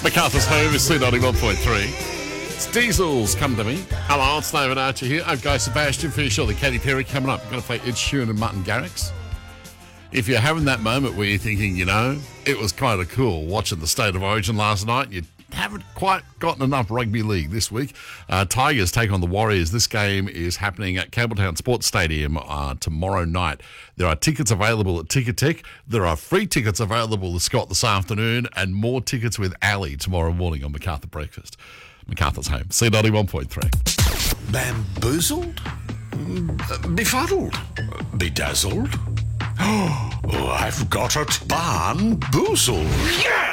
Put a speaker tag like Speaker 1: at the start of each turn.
Speaker 1: MacArthur's Home is C91.3. It's Diesels, come to me. Hello, it's David Archer here. I'm Guy Sebastian. For you shortly, Katy Perry coming up. We're going to play Ed Sheeran and Martin Garrix. If you're having that moment where you're thinking, it was kind of cool watching the State of Origin last night, you haven't quite gotten enough rugby league this week. Tigers take on the Warriors. This game is happening at Campbelltown Sports Stadium tomorrow night. There are tickets available at Ticketek. There are free tickets available to Scott this afternoon, and more tickets with Ali tomorrow morning on MacArthur Breakfast. MacArthur's Home, C91.3.
Speaker 2: Bamboozled? Befuddled? Bedazzled? Oh, I've got it. Bamboozled. Yeah!